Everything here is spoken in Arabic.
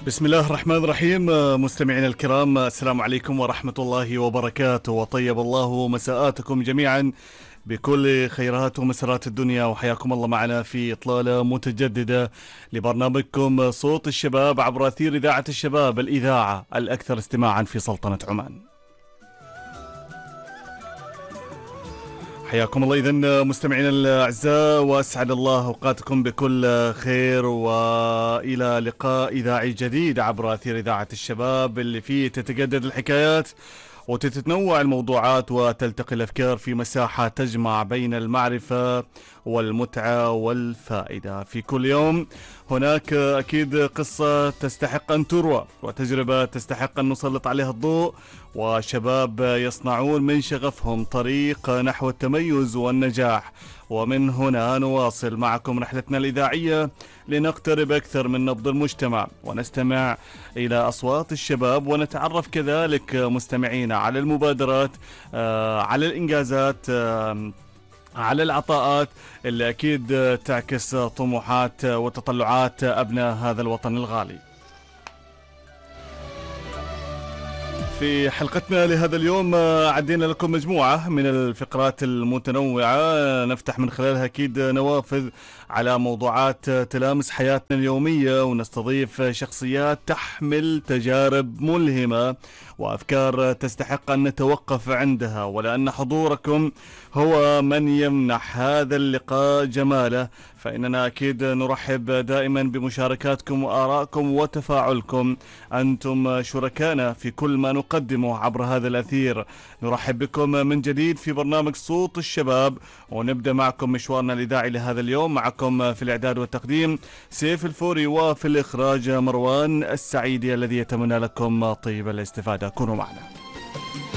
بسم الله الرحمن الرحيم. مستمعينا الكرام، السلام عليكم ورحمة الله وبركاته، وطيب الله مساءاتكم جميعا بكل خيرات ومسرات الدنيا، وحياكم الله معنا في إطلالة متجددة لبرنامجكم صوت الشباب عبر أثير إذاعة الشباب، الإذاعة الأكثر استماعا في سلطنة عمان. حياكم الله إذن مستمعينا الأعزاء، وأسعد الله أوقاتكم بكل خير، وإلى لقاء إذاعي جديد عبر أثير إذاعة الشباب اللي فيه تتجدد الحكايات وتتنوع الموضوعات وتلتقي الأفكار في مساحة تجمع بين المعرفة والمتعة والفائدة. في كل يوم هناك أكيد قصة تستحق أن تروى، وتجربة تستحق أن نسلط عليها الضوء، وشباب يصنعون من شغفهم طريق نحو التميز والنجاح. ومن هنا نواصل معكم رحلتنا الإذاعية لنقترب أكثر من نبض المجتمع، ونستمع إلى أصوات الشباب، ونتعرف كذلك مستمعينا على المبادرات، على الإنجازات، على العطاءات اللي أكيد تعكس طموحات وتطلعات أبناء هذا الوطن الغالي. في حلقتنا لهذا اليوم عدينا لكم مجموعة من الفقرات المتنوعة نفتح من خلالها أكيد نوافذ على موضوعات تلامس حياتنا اليومية، ونستضيف شخصيات تحمل تجارب ملهمة وأفكار تستحق أن نتوقف عندها، ولأن حضوركم هو من يمنح هذا اللقاء جماله، فإننا أكيد نرحب دائما بمشاركاتكم وآرائكم وتفاعلكم. أنتم شركانا في كل ما نقدمه عبر هذا الأثير. نرحب بكم من جديد في برنامج صوت الشباب، ونبدأ معكم مشوارنا الإذاعي لهذا اليوم. معكم في الإعداد والتقديم سيف الفوري، وفي الإخراج مروان السعيدي، الذي يتمنى لكم طيب الاستفادة. كونوا معنا.